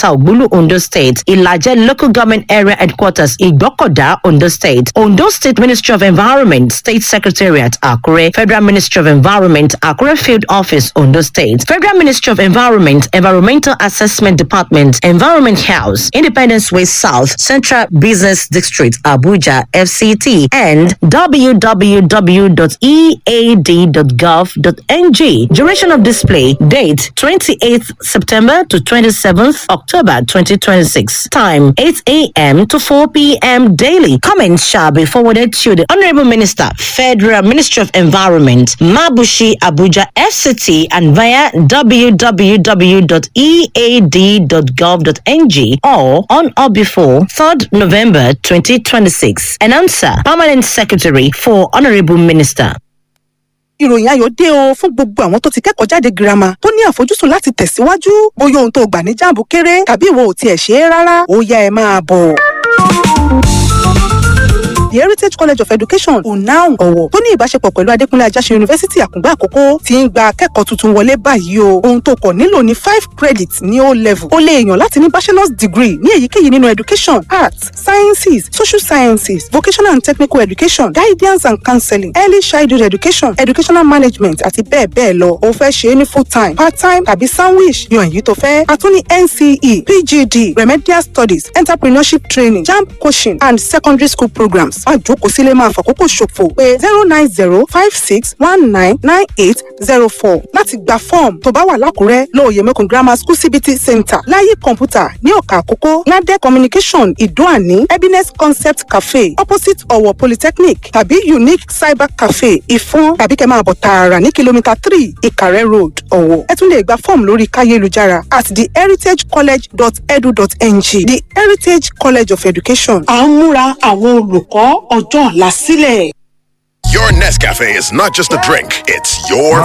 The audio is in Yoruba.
Ogbulu, Ondo State. Ilaje Local Government Area Headquarters, Igbokoda, Ondo State. Ondo State Ministry of Environment, State Secretariat, Akure. Federal Ministry of Environment, Akure Field Office, Ondo State. Federal Ministry of Environment, Environmental Assessment Department, Environment House, Independence Way South, Central Business District, Abuja, FCT, and www.ead.gov.ng. Duration of display, date 28th September to 27th October 2026. Time 8 a.m. to 4 p.m. daily. Comments shall be forwarded to the Honorable Minister, Federal Ministry of Environment, Mabushi, Abuja, FCT, and via www.ead.gov.ng or on or before 3rd November 2026. Announcer, Permanent Secretary for Honorable Minister. Ìròyìn ayọ̀ dé o fún gbogbo àwọn tó ti kẹ́kọ̀ọ́ jáde girama tó ní àfojúsùn láti tẹ̀síwájú bóyá ohun tó gbà ní jáàmù kéré tàbí ìwọ ò tiẹ̀ ṣe é rárá ó yá ẹ máa bọ̀. The Heritage College of Education UNAUN Ọ̀wọ̀ tó ní ìbáṣepọ̀ pẹ̀lú Adékúnlé Ajáṣin University Àkùngbá Àkókó ti ń gba akẹ́kọ̀ọ́ tuntun wọlé báyìí o. Ohun tó kọ̀ nílò ní 5 credits ní O level. O lè yàn láti ní bachelor's degree ní èyíkéyìí nínú education, arts, sciences, social sciences, vocational and technical education, guidance and counseling, early childhood education, educational management àti bẹ́ẹ̀ bẹ́ẹ̀ lọ. O fẹ́ ṣe é ní full time, part time tàbí sandwich yan èyí tó fẹ́. A tún ní NCE, PGD, remedial studies, entrepreneurship training, JAMB coaching and secondary school programs. Má jókòó sílé máa fàkókò ṣòfò pé 09056199804 láti gba fọ́ọ̀mù tó bá wà lákùrẹ́ lóòyè mẹ́kùn grammar school CBT center láyé kọ̀ǹpútà ní ọ̀kà àkókò ládẹ́ communication ìdóàní happiness concept cafe opposite ọ̀wọ̀ polytechnic tàbí unique cyber cafe ìfọ́n tàbí kẹ́ máa bọ̀ tààrà ní kìlómítà 3 ìkàrẹ́ road ọ̀wọ̀. Ẹ tún lè gba fọ́ọ̀mù lórí káyélujára at theheritagecollege.edu.ng. The Heritage College of Education. À ń múra àwọn olùkọ́ ọjọ́ ọ̀la sílẹ̀. Your Nescafe is not just a drink, it's your